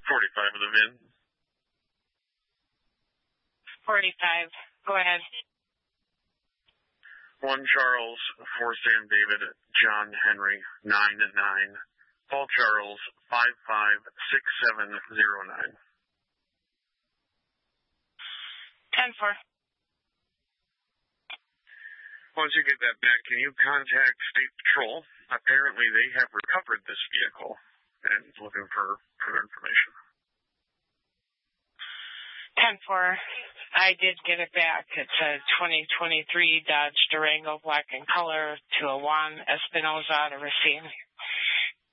45 of the VIN. 45. Go ahead. 1 Charles, 4 Sam David, John Henry, 9-9. Paul Charles, 556709. 10-4. Once you get that back, can you contact State Patrol? Apparently they have recovered this vehicle and looking for further information. 10-4. I did get it back. It's a 2023 Dodge Durango black in color to a Juan Espinoza to Racine.